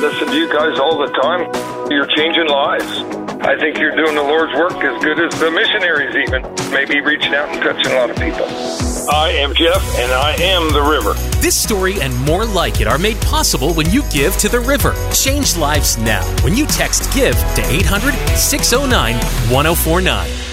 listen to you guys all the time. You're changing lives. I think you're doing the Lord's work as good as the missionaries even. Maybe reaching out and touching a lot of people. I am Jeff, and I am the river. This story and more like it are made possible when you give to the river. Change lives now when you text GIVE to 800-609-1049.